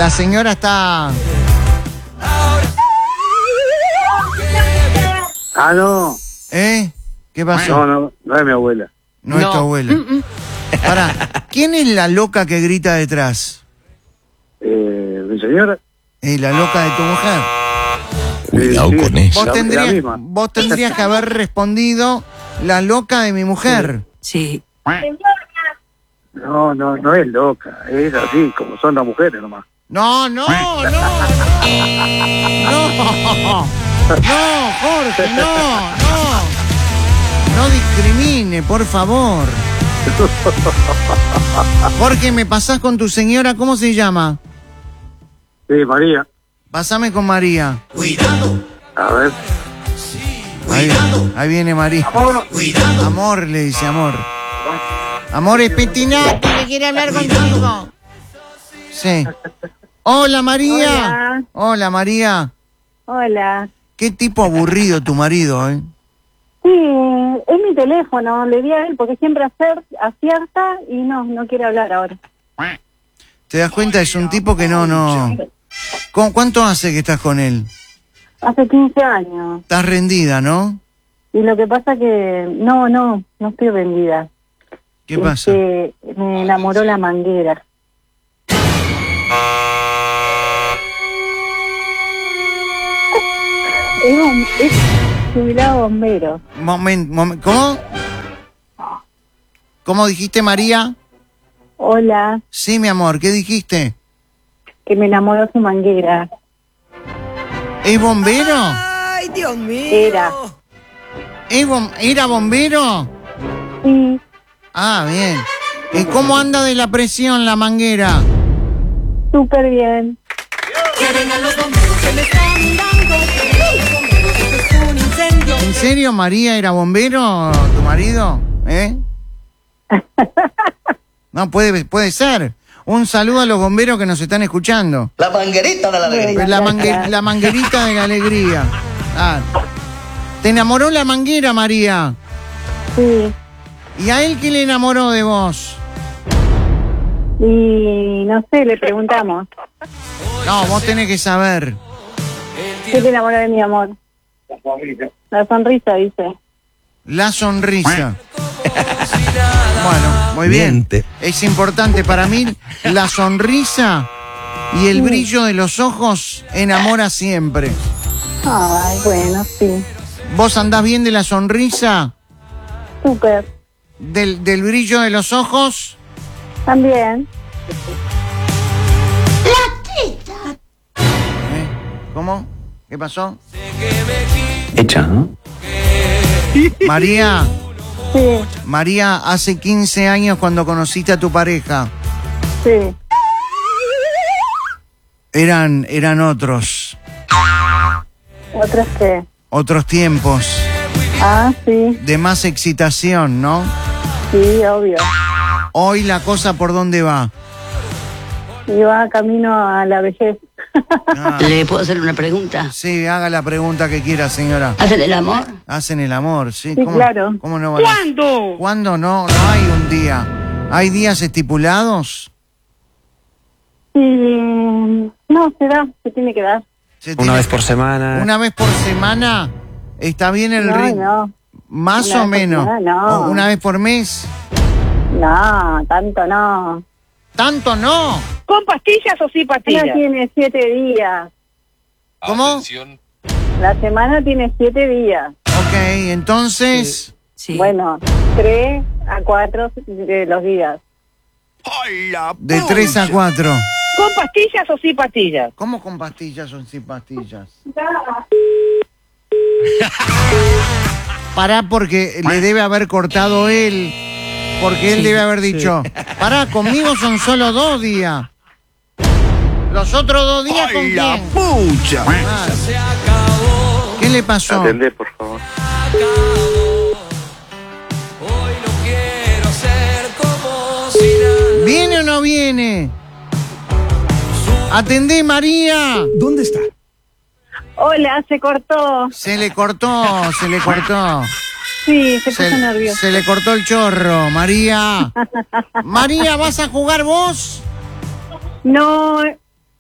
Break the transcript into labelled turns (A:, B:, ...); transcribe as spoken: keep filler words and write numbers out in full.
A: La señora está...
B: Ah, no.
A: ¿Eh? ¿Qué pasó?
B: No, no, no es mi abuela.
A: No, es tu
C: No.
A: abuela. Pará, ¿quién es la loca que grita detrás?
B: Eh, mi señora.
A: ¿Eh, la loca de tu mujer?
D: Cuidado
B: sí,
D: con eso.
A: Vos
B: La- la
A: tendrías,
B: misma.
A: vos tendrías que haber respondido la loca de mi mujer.
C: Sí.
B: No, no, no es loca. Es así, como son las mujeres nomás.
A: No, no, no, no. No. No, Jorge, no, no. No discrimine, por favor. Jorge, ¿me pasás con tu señora? ¿Cómo se llama?
B: Sí, María.
A: Pásame con María.
B: A ver.
A: Ahí, ahí viene María. Amor, le dice, amor. Amor, es Petinato, que quiere hablar contigo. Sí. Hola, María.
E: Hola.
A: Hola, María.
E: Hola.
A: Qué tipo aburrido tu marido, ¿eh?
E: Sí, es mi teléfono, le di a él porque siempre acer- acierta y no, no quiere hablar ahora.
A: ¿Te das cuenta? Es un tipo que no, no... ¿Cu- ¿Cuánto hace que estás con él?
E: Hace quince años.
A: Estás rendida, ¿no?
E: Y lo que pasa que, no, no, no estoy vendida.
A: ¿Qué pasa?
E: Este, me enamoró la manguera. Es, un, es jubilado bombero.
A: Momen- momen- ¿Cómo? ¿Cómo dijiste, María?
E: Hola,
A: Sí, mi amor, ¿qué dijiste?
E: que me enamoró su manguera.
A: ¿Es bombero?
C: Ay, Dios mío.
E: Era.
A: ¿Es bom- ¿Era bombero?
E: Sí,
A: Ah, bien. ¿Y cómo anda de la presión la manguera?
E: súper bien.
A: ¿En serio, María, era bombero tu marido? ¿Eh? No, puede, puede ser. Un saludo a los bomberos que nos están escuchando.
F: La manguerita de la alegría.
A: La, mangue- la manguerita de la alegría. Ah. ¿Te enamoró la manguera, María?
E: Sí.
A: ¿Y a él qué le enamoró de vos?
E: Y no sé, le preguntamos.
A: No, vos tenés que saber.
E: ¿Qué te enamoró de mi amor? La sonrisa, dice.
A: La sonrisa. Bueno, muy bien.
D: Miente.
A: Es importante para mí la sonrisa y el brillo de los ojos enamora siempre.
E: Ay, bueno, sí.
A: ¿Vos andás bien de la sonrisa?
E: Súper.
A: ¿Del, del brillo de los ojos?
E: También.
A: ¿Eh? ¿Cómo? ¿Qué pasó?
D: Hecha, ¿no?
A: María,
E: Sí,
A: María, hace quince años cuando conociste a tu pareja,
E: sí.
A: eran, eran otros,
E: ¿Otras qué?
A: otros tiempos,
E: Ah, sí.
A: de más excitación, ¿no?
E: Sí, obvio.
A: Hoy la cosa por dónde va.
E: Y va camino a la vejez.
A: Ah,
C: ¿Le puedo hacer una pregunta?
A: sí, haga la pregunta que quiera, señora.
C: ¿Hacen el amor?
A: Hacen el amor, sí.
E: Sí,
A: ¿Cómo,
E: claro.
A: ¿Cómo no van a-
C: ¿Cuándo?
A: ¿Cuándo no? No hay un día. ¿Hay días estipulados?
E: Sí, no, se da, se tiene que dar.
A: Se
D: Una
A: tiene-
D: vez por semana.
A: Una vez por semana. ¿Está bien el
E: No,
A: ritmo?
E: no,
A: Más
E: Una
A: o
E: vez por
A: menos.
E: semana, no.
A: ¿O una vez por mes?
E: no, tanto no.
A: ¿Tanto no?
C: ¿Con pastillas o sin
E: La semana tiene siete días.
A: ¿Cómo?
E: La semana tiene siete días.
A: Ok, entonces...
C: Sí.
E: Bueno, tres a cuatro de los días.
A: De tres a cuatro.
C: ¿Con pastillas o sin pastillas?
A: ¿Cómo con pastillas o sin pastillas? Pará, porque le debe haber cortado él. Porque él
C: Sí,
A: debe haber dicho, pará, conmigo son solo dos días. Los otros dos días, ¿con quién?
D: ¡Pucha!
A: Ah. ¿Qué le pasó?
B: Atendé, por favor.
A: ¿Viene o no viene? Atendé, María.
D: ¿Dónde está?
E: Hola, se cortó.
A: Se le cortó, se le cortó.
E: Sí, se puso
A: Se,
E: nervioso.
A: se le cortó el chorro, María. María, ¿vas a jugar vos?
E: No,